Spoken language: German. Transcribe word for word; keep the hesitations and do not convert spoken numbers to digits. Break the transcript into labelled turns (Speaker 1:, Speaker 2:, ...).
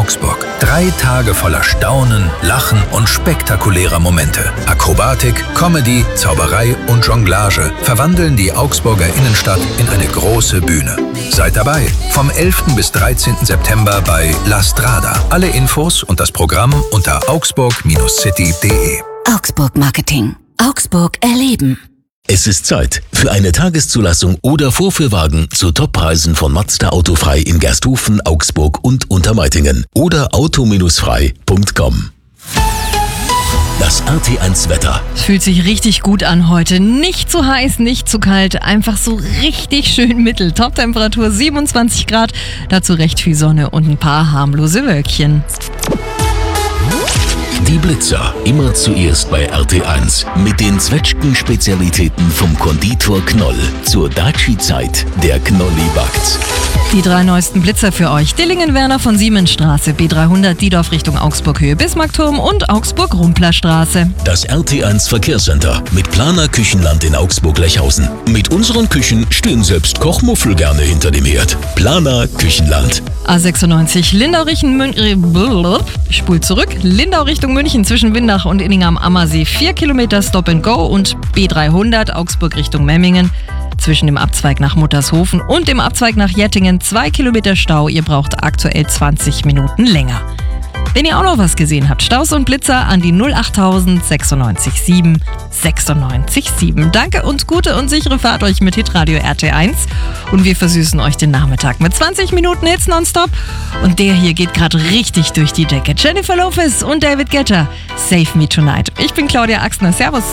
Speaker 1: Augsburg. Drei Tage voller Staunen, Lachen und spektakulärer Momente. Akrobatik, Comedy, Zauberei und Jonglage verwandeln die Augsburger Innenstadt in eine große Bühne. Seid dabei vom elften bis dreizehnten September bei La Strada. Alle Infos und das Programm unter augsburg City punkt de.
Speaker 2: Augsburg Marketing. Augsburg erleben.
Speaker 3: Es ist Zeit für eine Tageszulassung oder Vorführwagen zu Toppreisen von Mazda Autofrei in Gersthofen, Augsburg und Untermeitingen oder auto frei punkt com. Das R T eins Wetter.
Speaker 4: Es fühlt sich richtig gut an heute. Nicht zu heiß, nicht zu kalt, einfach so richtig schön mittel. Toptemperatur siebenundzwanzig Grad, dazu recht viel Sonne und ein paar harmlose Wölkchen.
Speaker 3: Die Blitzer, immer zuerst bei R T eins. Mit den Zwetschgen-Spezialitäten vom Konditor Knoll. Zur Daci-Zeit, der Knolli backt.
Speaker 4: Die drei neuesten Blitzer für euch. Dillingen-Werner von Siemensstraße, B dreihundert Diedorf Richtung Augsburg Höhe Bismarckturm und Augsburg-Rumpler-Straße.
Speaker 3: Das R T eins Verkehrscenter mit Planer Küchenland in Augsburg-Lechhausen. Mit unseren Küchen stehen selbst Kochmuffel gerne hinter dem Herd. Planer Küchenland.
Speaker 4: A sechsundneunzig Lindau Richtung München. Ich spul zurück. Lindau Richtung München zwischen Windach und Inning am Ammersee. vier Kilometer Stop and Go und B dreihundert Augsburg Richtung Memmingen. Zwischen dem Abzweig nach Muttershofen und dem Abzweig nach Jettingen zwei Kilometer Stau. Ihr braucht aktuell zwanzig Minuten länger. Wenn ihr auch noch was gesehen habt, Staus und Blitzer an die null achttausend sechsundneunzig sieben sechsundneunzig sieben. Danke und gute und sichere Fahrt euch mit Hitradio R T eins. Und wir versüßen euch den Nachmittag mit zwanzig Minuten Hits nonstop. Und der hier geht gerade richtig durch die Decke. Jennifer Lopez und David Guetta, Save Me Tonight. Ich bin Claudia Axner. Servus.